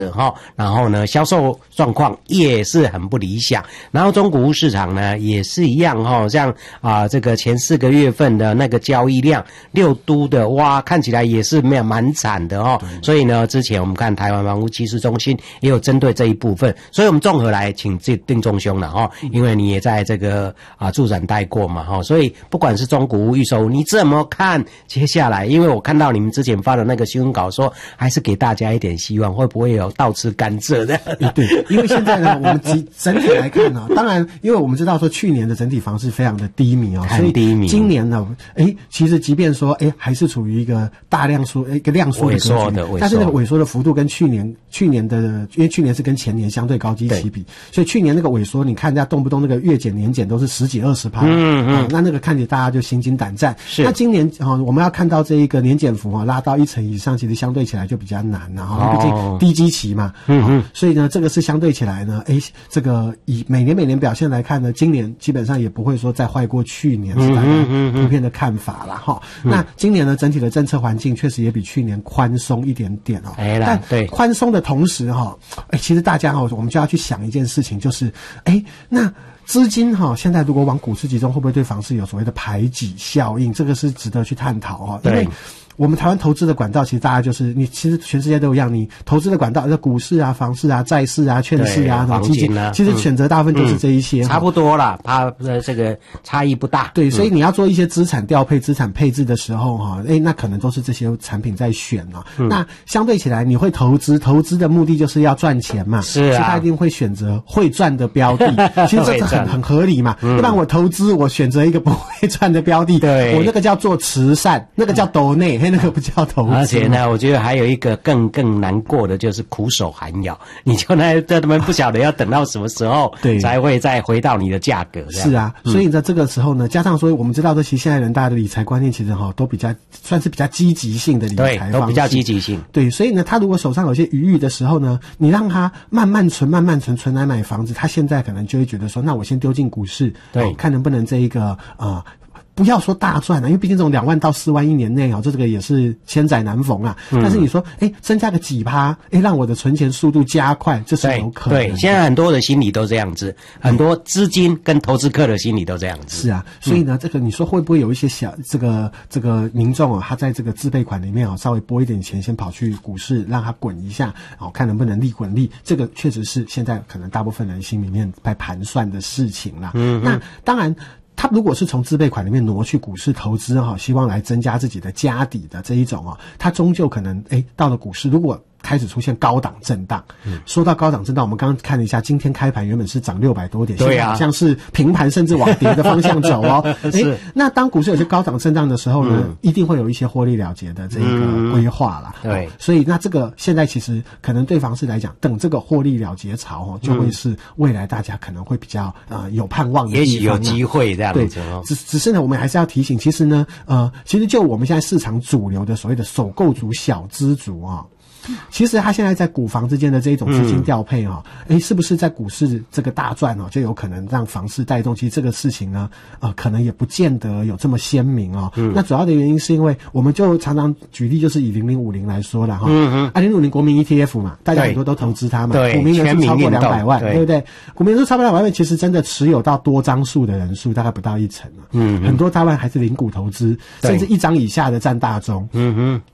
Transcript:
然后呢，销售状况也是很不理想。然后中古屋市场呢也是一样像这个前4个月份的那个交易量，6都的哇，看起来也是蛮惨的所以呢，之前我们看台湾房屋趋势中心也有针对这一部分，所以我们综合来请丁仲兄了因为你也在这个住展待过嘛所以不管是中古屋预售屋，你怎么看接下来？因为我看到你们之前发的那个新闻稿说，还是给大家一点希望，会不会有倒吃甘蔗的？ 对，因为现在呢，我们整体来看呢，当然，因为我们知道说去年的整体房市非常的低迷所以今年呢，其实即便说还是处于一个大量缩一个量缩的格局，但是那个萎缩的幅度跟去年的，因为去年是跟前年相对高基期比，所以去年那个萎缩，你看人家动不动那个月减年减都是10几20%，那个看起来大家就心惊胆战。那今年我们要看到这一个年减幅拉到1成以上，其实相对起来就比较难毕竟低基期嘛，所以呢，这个是相对起来呢，这个以每年表现来看呢，今年基本上也不会说再坏过去年，是大家普遍的看法啦那今年呢，整体的政策环境确实也比去年宽松一点点但宽松的同时其实大家我们就要去想一件事情，就是那资金现在如果往股市集中，会不会对房市有所谓的排挤效应？这个是值得去探讨因为我们台湾投资的管道，其实大家就是其实全世界都一样，你投资的管道，股市啊、房市啊、债市啊、券市啊、基金其实选择大部分就是这一些， 差不多啦，这个差异不大。 对，所以你要做一些资产调配、资产配置的时候那可能都是这些产品在选那相对起来，你会投资的目的就是要赚钱嘛， 是啊， 所以他一定会选择会赚的标的。其实这很合理嘛，要不然我投资我选择一个不会赚的标的，对，我那个叫做慈善，那个叫斗内。那个不叫投资， 而且呢，我觉得还有一个更难过的就是苦守寒窑，你就他们不晓得要等到什么时候才会再回到你的价格。 是啊，所以在这个时候呢，加上说我们知道，其实现在人大家的理财观念其实都比较算是比较积极性的理财方式， 都比较积极性。 对，所以呢，他如果手上有些余裕的时候呢，你让他慢慢存来买房子，他现在可能就会觉得说，那我先丢进股市，看能不能这一个不要说大赚因为毕竟这种2万到4万1年内这个也是千载难逢但是你说增加个几%让我的存钱速度加快，这是有可能的。 对，现在很多的心理都这样子，很多资金跟投资客的心理都这样子。 是啊，所以呢，这个你说会不会有一些这个民众他在这个自备款里面稍微拨一点钱，先跑去股市让他滚一下看能不能利滚利，这个确实是现在可能大部分人心里面在盘算的事情啦。那当然。他如果是从自备款里面挪去股市投资希望来增加自己的家底的这一种他终究可能到了股市，如果开始出现高档震荡。说到高档震荡，我们刚刚看了一下，今天开盘原本是涨600多点， 对啊， 现在好像是平盘甚至往跌的方向走那当股市有些高档震荡的时候呢，一定会有一些获利了结的这一个规划啦。对，所以那这个现在其实可能对房市来讲，等这个获利了结潮就会是未来大家可能会比较有盼望的地方， 也许有机会这样子只是呢，我们还是要提醒，其实呢其实就我们现在市场主流的所谓的首购族、小资族其实他现在在股房之间的这一种资金调配是不是在股市这个大赚就有可能让房市带动？其实这个事情呢可能也不见得有这么鲜明那主要的原因是因为我们就常常举例，就是以0050来说啦0050国民 ETF 嘛，大家很多都投资它嘛，股民人数超过200万，对不对？股民人数超过200万，其实真的持有到多张数的人数大概不到1成很多台湾还是零股投资，甚至1张以下的占大宗